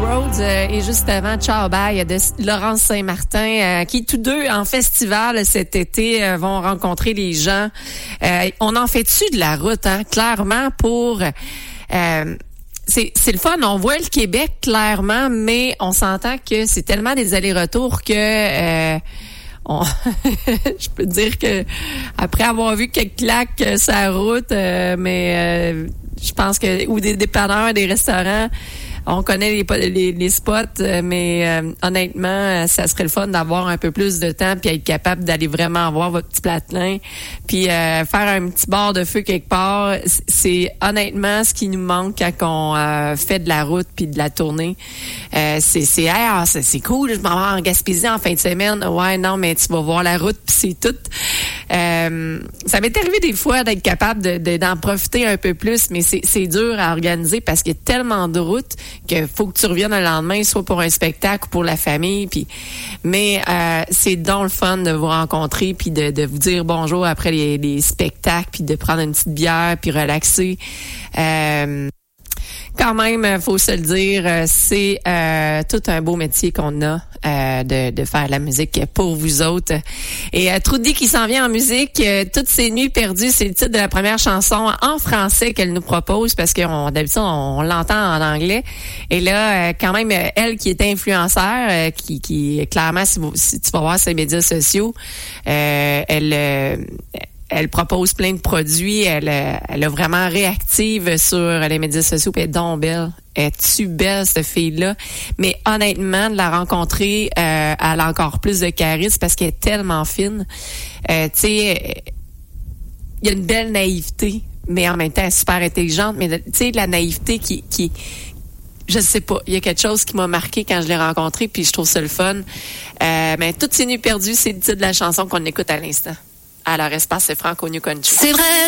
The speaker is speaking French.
Crossroads et juste avant Ciao Bye de Laurence Saint-Martin qui tous deux en festival cet été vont rencontrer les gens. On en fait-tu de la route, hein, clairement pour... c'est le fun, on voit le Québec clairement, mais on s'entend que c'est tellement des allers-retours que... je peux dire que après avoir vu quelques claques sur la route, je pense que ou des dépanneurs, des restaurants, on connaît les spots, mais honnêtement, ça serait le fun d'avoir un peu plus de temps puis être capable d'aller vraiment voir votre petit patelin puis faire un petit bord de feu quelque part. C'est honnêtement ce qui nous manque quand on fait de la route puis de la tournée. C'est cool, je m'en vais en Gaspésie en fin de semaine. Ouais, non, mais tu vas voir la route puis c'est tout. Ça m'est arrivé des fois d'être capable d'en profiter un peu plus, mais c'est dur à organiser parce qu'il y a tellement de routes qu'il faut que tu reviennes le lendemain, soit pour un spectacle ou pour la famille. Mais c'est donc le fun de vous rencontrer puis de vous dire bonjour après les spectacles puis de prendre une petite bière puis relaxer. Quand même, faut se le dire, c'est tout un beau métier qu'on a de faire la musique pour vous autres. Et Trudy qui s'en vient en musique, Toutes ces nuits perdues, c'est le titre de la première chanson en français qu'elle nous propose parce que d'habitude on l'entend en anglais. Et là, quand même, elle qui est influenceur, qui clairement, si tu vas voir ses médias sociaux, elle propose plein de produits. Elle est vraiment réactive sur les médias sociaux. Puis elle est donc belle. Es-tu belle, cette fille-là? Mais honnêtement, de la rencontrer, elle a encore plus de charisme parce qu'elle est tellement fine. Tu sais, il y a une belle naïveté, mais en même temps, elle est super intelligente. Mais tu sais, la naïveté qui je sais pas, il y a quelque chose qui m'a marqué quand je l'ai rencontrée, puis je trouve ça le fun. Mais Toutes ces nuits perdues, c'est le titre de la chanson qu'on écoute à l'instant. Alors, Espace, c'est Franco New Country. C'est vrai.